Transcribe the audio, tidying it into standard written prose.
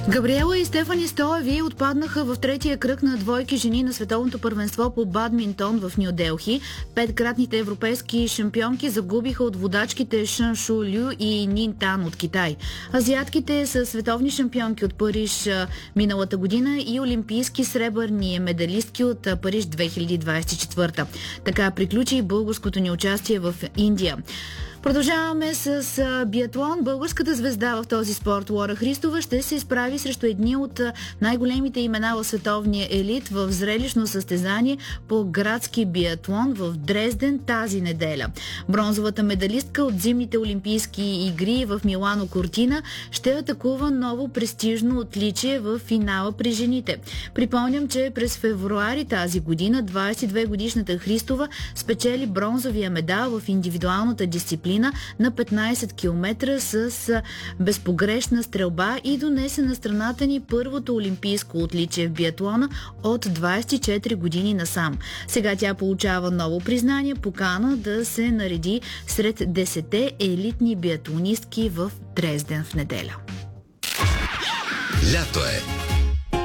Габриела и Стефани Стоеви отпаднаха в третия кръг на двойки жени на световното първенство по бадминтон в Ню Делхи. Петкратните европейски шампионки загубиха от водачките Шън Шу Лю и Нин Тан от Китай. Азиатките са световни шампионки от Париж миналата година и олимпийски сребърни медалистки от Париж 2024. Така приключи българското ни участие в Индия. Продължаваме с биатлон. Българската звезда в този спорт Лора Христова ще се изправи срещу едни от най-големите имена в световния елит в зрелищно състезание по градски биатлон в Дрезден тази неделя. Бронзовата медалистка от зимните олимпийски игри в Милано Кортина ще атакува ново престижно отличие в финала при жените. Припомням, че през февруари тази година 22-годишната Христова спечели бронзовия медал в индивидуалната дисциплина на 15 км с безпогрешна стрелба и донесе на страната ни първото олимпийско отличие в биатлона от 24 години насам. Сега тя получава ново признание, покана да се нареди сред 10 елитни биатлонистки в Дрезден в неделя. Лято е.